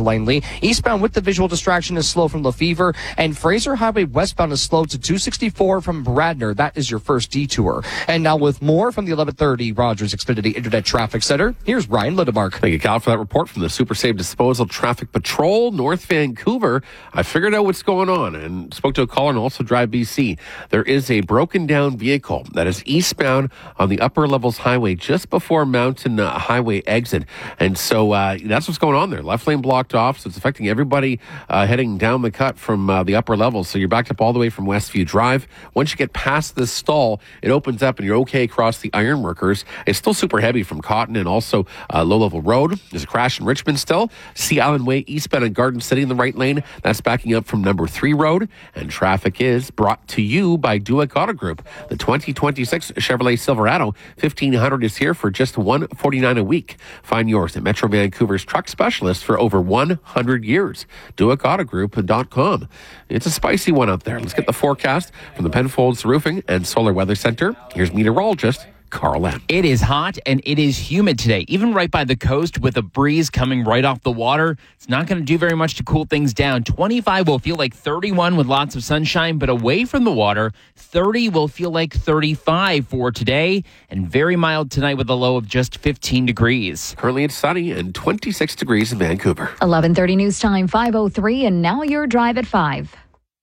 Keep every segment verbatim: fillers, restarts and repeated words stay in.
Langley. Eastbound with the visual distraction is slow from Lefevre, and Fraser Highway westbound is slow to two sixty-four from Bradner. That is your first detour. And now with more from the eleven thirty Rogers Xfinity Internet Traffic Center, here's Ryan Lindemark. Thank you, Cal, for that report from the Super Safe Disposal Traffic Patrol, North Vancouver. I figured out what's going on and spoke to a caller and also Drive B C. There is a broken down vehicle that is eastbound on the Upper Levels Highway just before Mountain uh, Highway exit. And so uh, that's what's going on there. Left lane blocked off, so it's affecting everybody uh, heading down the cut from uh, the upper levels. So you're backed up all the way from Westview Drive. Once you get past this stall, it opens up and you're okay across the Ironworkers. It's still super heavy from Cotton and also uh, Low Level Road. There's a crash in Richmond still. Sea Island Way eastbound and Garden City in the right lane. That's backing up from number three road. And traffic is brought to you by Dueck Auto Group. The twenty twenty-six Chevrolet Silverado fifteen hundred is here for just one hundred forty-nine dollars a week. Find yours at Metro Vancouver's truck specialist for over one hundred years. Dueck Auto Group dot com. It's a spicy one out there. Let's get the forecast from the Penfolds Roofing and Solar Weather Center. Here's meteorologist Carl M. It is hot and it is humid today, even right by the coast with a breeze coming right off the water. It's not going to do very much to cool things down. twenty-five will feel like thirty-one with lots of sunshine, but away from the water, thirty will feel like thirty-five for today, and very mild tonight with a low of just fifteen degrees. Currently it's sunny and twenty-six degrees in Vancouver. eleven thirty news time, five oh three, and now your drive at five.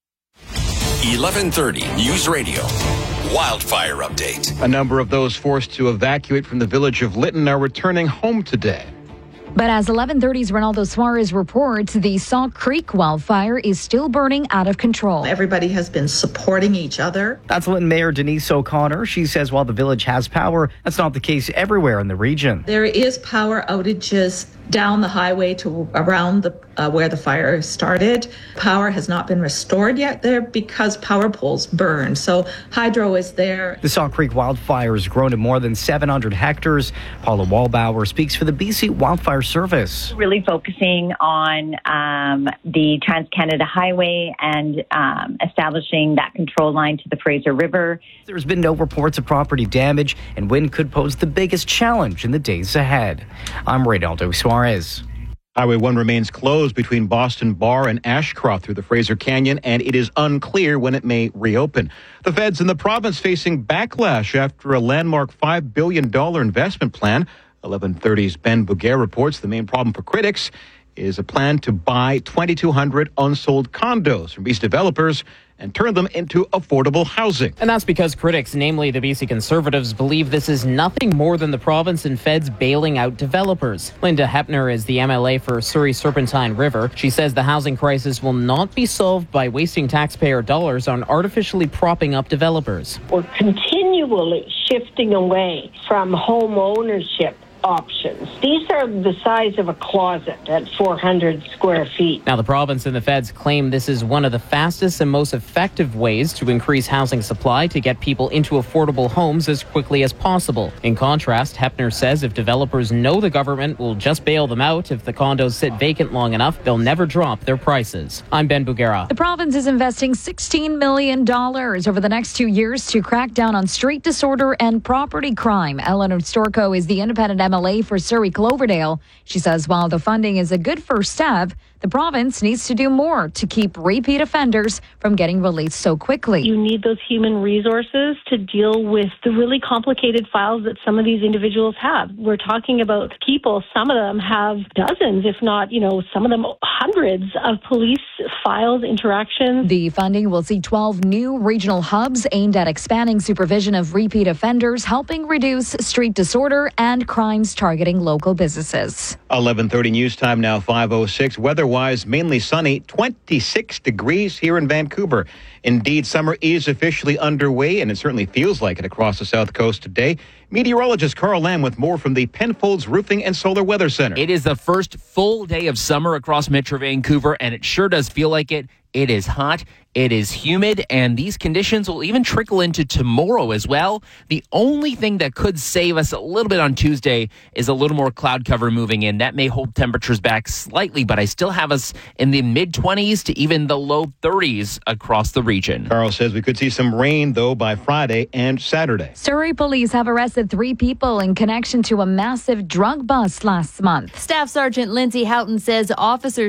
eleven thirty News Radio. Wildfire update. A number of those forced to evacuate from the village of Lytton are returning home today. But as eleven thirty's Ronaldo Suarez reports, the Sauk Creek wildfire is still burning out of control. Everybody has been supporting each other. That's Lytton Mayor Denise O'Connor. She says while the village has power, that's not the case everywhere in the region. There is power outages down the highway to around the uh, where the fire started. Power has not been restored yet there because power poles burned. So hydro is there. The Sauk Creek wildfire has grown to more than seven hundred hectares. Paula Wallbauer speaks for the B C Wildfire Service. Really focusing on um, the Trans-Canada Highway and um, establishing that control line to the Fraser River. There's been no reports of property damage, and wind could pose the biggest challenge in the days ahead. I'm Reynaldo Suarez. Highway one remains closed between Boston Bar and Ashcroft through the Fraser Canyon, and it is unclear when it may reopen. The feds in the province facing backlash after a landmark five billion dollars investment plan. eleven thirty's Ben Bouguer reports the main problem for critics is a plan to buy twenty-two hundred unsold condos from these developers and turn them into affordable housing. And that's because critics, namely the B C Conservatives, believe this is nothing more than the province and feds bailing out developers. Linda Hepner is the M L A for Surrey Serpentine River. She says the housing crisis will not be solved by wasting taxpayer dollars on artificially propping up developers. We're continually shifting away from home ownership options. These are the size of a closet at four hundred square feet. Now, the province and the feds claim this is one of the fastest and most effective ways to increase housing supply to get people into affordable homes as quickly as possible. In contrast, Hepner says if developers know the government will just bail them out if the condos sit vacant long enough, they'll never drop their prices. I'm Ben Bouguera. The province is investing sixteen million dollars over the next two years to crack down on street disorder and property crime. Eleanor Storko is the independent M L A for Surrey Cloverdale. She says while the funding is a good first step, the province needs to do more to keep repeat offenders from getting released so quickly. You need those human resources to deal with the really complicated files that some of these individuals have. We're talking about people, some of them have dozens, if not, you know, some of them hundreds of police files, interactions. The funding will see twelve new regional hubs aimed at expanding supervision of repeat offenders, helping reduce street disorder and crimes targeting local businesses. eleven thirty news time now, five oh six. Weather-wise, mainly sunny, twenty-six degrees here in Vancouver. Indeed, summer is officially underway, and it certainly feels like it across the south coast today. Meteorologist Carl Lamb with more from the Penfolds Roofing and Solar Weather Center. It is the first full day of summer across Metro Vancouver, and it sure does feel like it. It is hot, it is humid, and these conditions will even trickle into tomorrow as well. The only thing that could save us a little bit on Tuesday is a little more cloud cover moving in. That may hold temperatures back slightly, but I still have us in the mid-twenties to even the low thirties across the region. Carl says we could see some rain, though, by Friday and Saturday. Surrey police have arrested three people in connection to a massive drug bust last month. Staff Sergeant Lindsay Houghton says officers